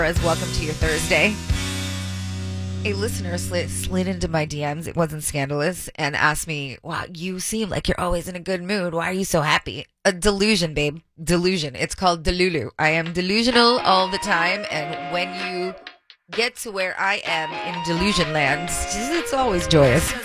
As welcome to your Thursday. A listener slid into my DMs. It wasn't scandalous and asked me, "Wow, you seem like you're always in a good mood. Why are you so happy?" A delusion, babe. Delusion. It's called delulu. I am delusional all the time, and when you get to where I am in delusion land, it's always joyous.